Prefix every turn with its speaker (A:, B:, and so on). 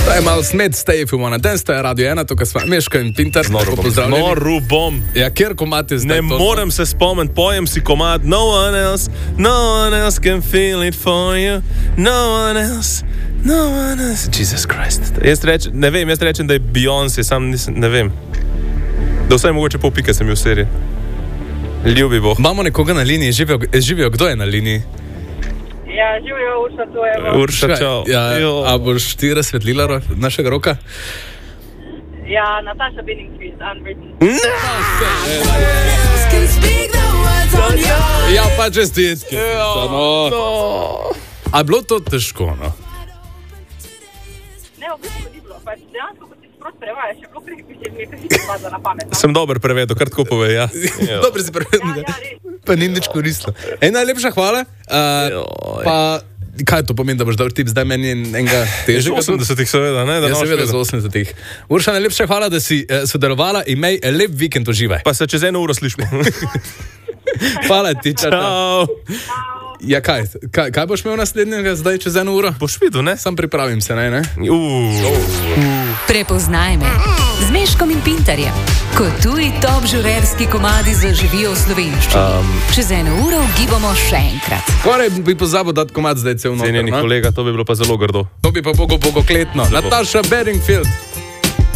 A: To je malo smet, stay if you wanna dance, to je Radio 1, tukaj sva Meško in Pinter.
B: Noru bom.
A: Ja, kjer komad je zdaj?
B: Ne morem se spomniti, pojem si komad. No one else can feel it for you. No one else. Jesus Christ. Jaz rečem, da je Beyoncé, sam ne vem. Da vsaj mogoče pol pike sem bil v seriji. Ljubi Bog.
A: Imamo nekoga na liniji, živijo, kdo je na liniji?
C: Ja, živijo Urša, to je.
B: Urša, čau.
A: Ja, a boš ti razsvetlila našega roka?
C: Ja, Natasha Bedingfield, Unwritten.
A: Ja, pa čestitke. A bilo to težko, no?
C: Ne, v bistvu ni bilo. Pač dejansko, ko ti sprot prevajaš, je bilo nekaj spada na pamet.
B: Sem dober prevedel, kar tako pove, ja.
A: Dober si prevedel. Pa ni nič koristilo. Najlepša hvala. Pa kaj to pomeni, da boš dal tip zdaj meni enega težjega?
B: 80-ih seveda, ne?
A: Ja, seveda za 80-ih. Urša, najlepša hvala, da si sodelovala. Imej lep vikend, uživaj.
B: Pa se čez 1 uro slišimo.
A: Hvala ti,
B: čau.
A: Ja, kaj boš imel naslednjega zdaj čez 1 uro?
B: Boš videl, ne?
A: Sam pripravim se, ne?
D: Prepoznaj me z Meškom in Pinterjem, ko tuji top žurerski komadi zaživijo v slovenščini. Čez 1 uro ugibamo še enkrat.
A: Skoraj bi pozabil dati komad zdaj cel noter.
B: Cenjeni kolega, to bi bilo pa zelo grdo.
A: To bi pa bogokletno. Natasha Bedingfield.